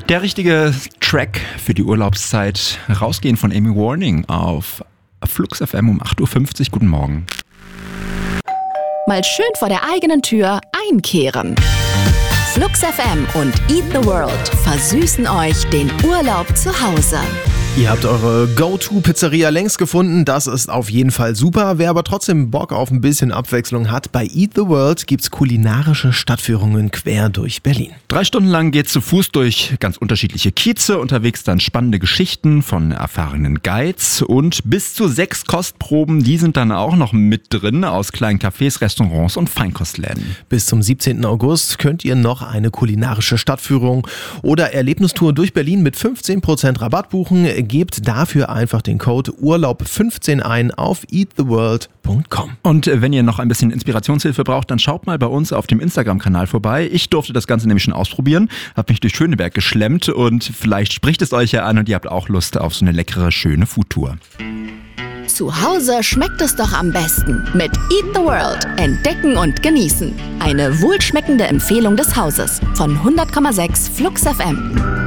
Der richtige Track für die Urlaubszeit. Rausgehen von Amy Warning auf Flux FM um 8.50 Uhr. Guten Morgen. Mal schön vor der eigenen Tür einkehren. Flux FM und Eat the World versüßen euch den Urlaub zu Hause. Ihr habt eure Go-To-Pizzeria längst gefunden, das ist auf jeden Fall super. Wer aber trotzdem Bock auf ein bisschen Abwechslung hat, bei Eat the World gibt's kulinarische Stadtführungen quer durch Berlin. 3 Stunden lang geht's zu Fuß durch ganz unterschiedliche Kieze, unterwegs dann spannende Geschichten von erfahrenen Guides und bis zu 6 Kostproben, die sind dann auch noch mit drin aus kleinen Cafés, Restaurants und Feinkostläden. Bis zum 17. August könnt ihr noch eine kulinarische Stadtführung oder Erlebnistour durch Berlin mit 15% Rabatt buchen. Gebt dafür einfach den Code Urlaub15 ein auf eattheworld.com. Und wenn ihr noch ein bisschen Inspirationshilfe braucht, dann schaut mal bei uns auf dem Instagram-Kanal vorbei. Ich durfte das Ganze nämlich schon ausprobieren, habe mich durch Schöneberg geschlemmt und vielleicht spricht es euch ja an und ihr habt auch Lust auf so eine leckere, schöne Foodtour. Zu Hause schmeckt es doch am besten mit Eat the World. Entdecken und genießen. Eine wohlschmeckende Empfehlung des Hauses von 100,6 Flux FM.